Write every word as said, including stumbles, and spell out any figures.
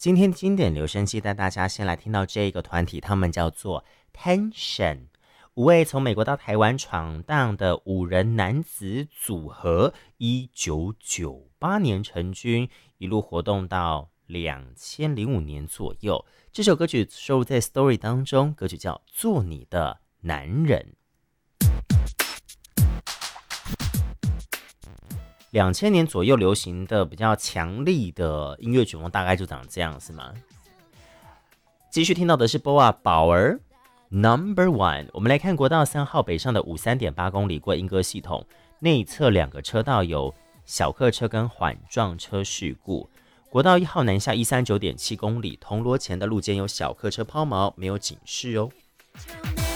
今天经典留声机带大家先来听到这个团体，他们叫做 Tension， 五位从美国到台湾闯荡的五人男子组合，一九九八年成军，一路活动到两千零五年左右。这首歌曲收录在 Story 当中，歌曲叫《做你的男人》。两千年左右流行的比较强力的音乐曲风大概就长这样，是吗？继续听到的是 B O A 宝儿 Number One。 我们来看国道三号北上的五十三点八公里，过莺歌系统内侧两个车道有小客车跟缓撞车事故。国道一号南下一三九点七公里，铜锣前的路肩有小客车抛锚，没有警示哦。